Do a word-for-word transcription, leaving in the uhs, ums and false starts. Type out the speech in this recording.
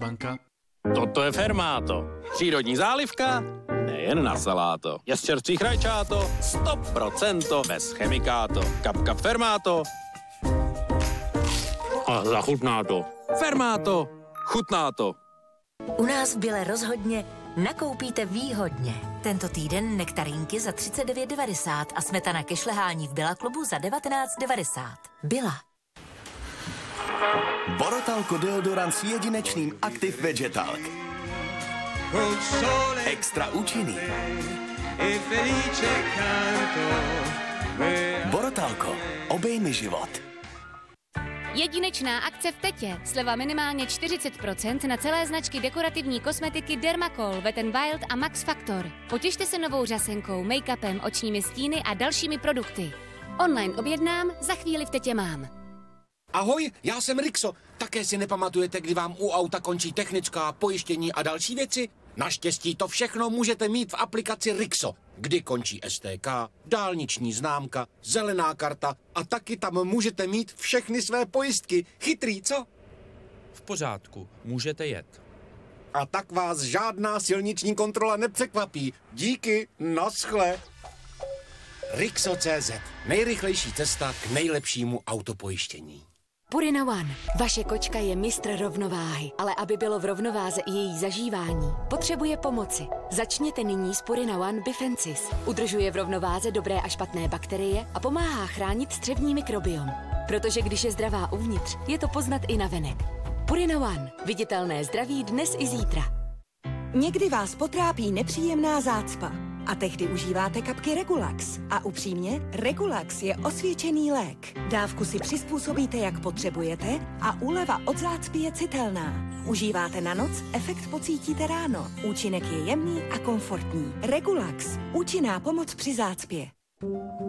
Komercbanka. Toto je Fermáto. Přírodní zálivka, nejen na saláto. Je z čerstvých rajčáto, sto procent bez chemikáto. Kap, kap Fermáto. A zachutná to. Fermáto, chutná to. U nás v Bile rozhodně nakoupíte výhodně. Tento týden nektarínky za třicet devět devadesát a smetana ke šlehání v Billa klubu za devatenáct devadesát. Billa. Borotalco deodorant s jedinečným Active Vegetalk. Extra účinný. Borotalco. Obejmi život. Jedinečná akce v Tetě. Sleva minimálně čtyřicet procent na celé značky dekorativní kosmetiky Dermacol, Wet n Wild a Max Factor. Potěšte se novou řasenkou, make-upem, očními stíny a dalšími produkty. Online objednám, za chvíli v Tetě mám. Ahoj, já jsem Rixo. Také si nepamatujete, kdy vám u auta končí technická, pojištění a další věci? Naštěstí to všechno můžete mít v aplikaci Rixo, kdy končí S T K, dálniční známka, zelená karta a taky tam můžete mít všechny své pojistky. Chytrý, co? V pořádku, můžete jet. A tak vás žádná silniční kontrola nepřekvapí. Díky, naschle. Rixo tečka cé zet. Nejrychlejší cesta k nejlepšímu autopojištění. Purina One. Vaše kočka je mistr rovnováhy, ale aby bylo v rovnováze i její zažívání, potřebuje pomoci. Začněte nyní s Purina One Bifencis. Udržuje v rovnováze dobré a špatné bakterie a pomáhá chránit střevní mikrobiom. Protože když je zdravá uvnitř, je to poznat i navenek. Purina One. Viditelné zdraví dnes i zítra. Někdy vás potrápí nepříjemná zácpa a tehdy užíváte kapky Regulax. A upřímně, Regulax je osvědčený lék. Dávku si přizpůsobíte, jak potřebujete a úleva od zácpy je citelná. Užíváte na noc, efekt pocítíte ráno. Účinek je jemný a komfortní. Regulax. Účinná pomoc při zácpě.